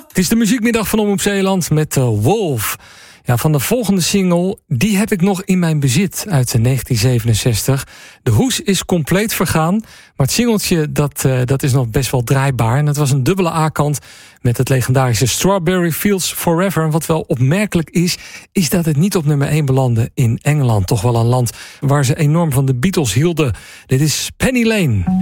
Het is de muziekmiddag van Omroep Zeeland met Wolf. Ja, van de volgende single, die heb ik nog in mijn bezit uit 1967. De hoes is compleet vergaan, maar het singeltje dat is nog best wel draaibaar. En dat was een dubbele A-kant met het legendarische Strawberry Fields Forever. En wat wel opmerkelijk is dat het niet op nummer 1 belandde in Engeland. Toch wel een land waar ze enorm van de Beatles hielden. Dit is Penny Lane.